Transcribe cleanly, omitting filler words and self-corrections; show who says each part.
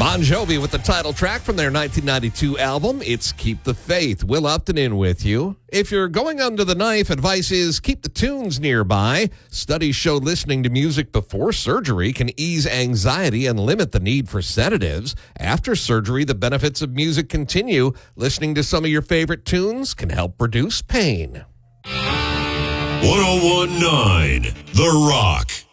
Speaker 1: Bon Jovi with the title track from their 1992 album, It's Keep the Faith. Will Upton in with you. If you're going under the knife, advice is keep the tunes nearby. Studies show listening to music before surgery can ease anxiety and limit the need for sedatives. After surgery, the benefits of music continue. Listening to some of your favorite tunes can help reduce pain.
Speaker 2: 101.9 The Rock.